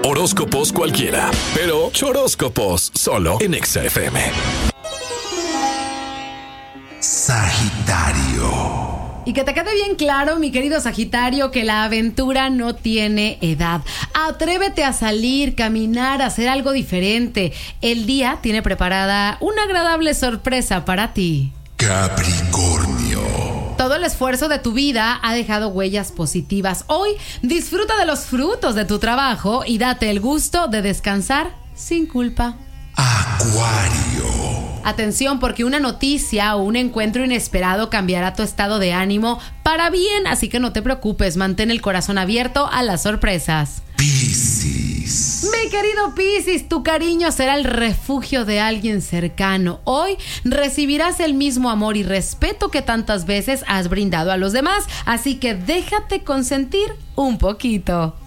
Horóscopos cualquiera, pero choróscopos solo en Exa FM. Sagitario. Y que te quede bien claro, mi querido Sagitario, que la aventura no tiene edad. Atrévete a salir, caminar, hacer algo diferente. El día tiene preparada una agradable sorpresa para ti. Capricornio. Todo el esfuerzo de tu vida ha dejado huellas positivas. Hoy disfruta de los frutos de tu trabajo y date el gusto de descansar sin culpa. Acuario. Atención, porque una noticia o un encuentro inesperado cambiará tu estado de ánimo para bien, así que no te preocupes, mantén el corazón abierto a las sorpresas. Piscis. Mi querido Piscis, tu cariño será el refugio de alguien cercano. Hoy recibirás el mismo amor y respeto que tantas veces has brindado a los demás, así que déjate consentir un poquito.